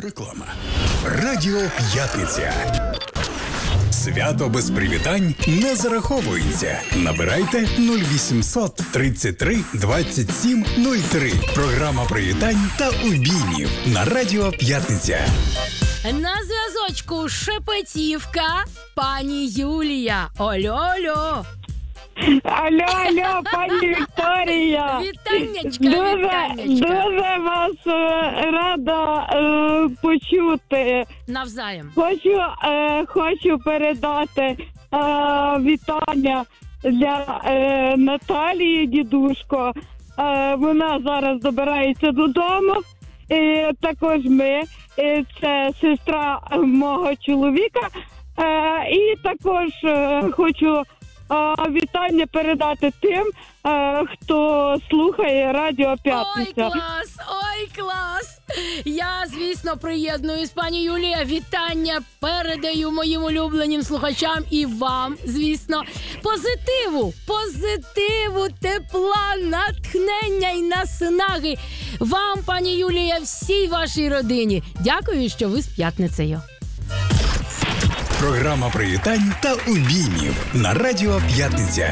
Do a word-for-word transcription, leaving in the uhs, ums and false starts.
Реклама. Радіо П'ятниця. Свято без привітань не зараховується. Набирайте нуль вісімсот тридцять три двадцять сім нуль три. Програма привітань та обіймів на Радіо П'ятниця. На зв'язочку Шепетівка, пані Юлія. Алло-алло. Алло, алло, пані Вікторія. Вітаннячка, Дуже, вітаннячка. дуже вас е, рада е, почути. Навзаєм. Хочу, е, хочу передати е, вітання для е, Наталії Дідушко. Е, вона зараз добирається додому. І також ми, і це сестра мого чоловіка. Е, і також е, хочу е, вітання передати тим, е, хто слухає Радіо П'ятниця. Ой, клас, ой, клас. Я, звісно, приєднуюсь, пані Юлія. Вітання передаю моїм улюбленим слухачам і вам, звісно. Позитиву, позитиву, тепла, натхнення і наснаги. Вам, пані Юлія, всій вашій родині. Дякую, що ви з п'ятницею. Програма привітань та обіймів на Радіо П'ятниця.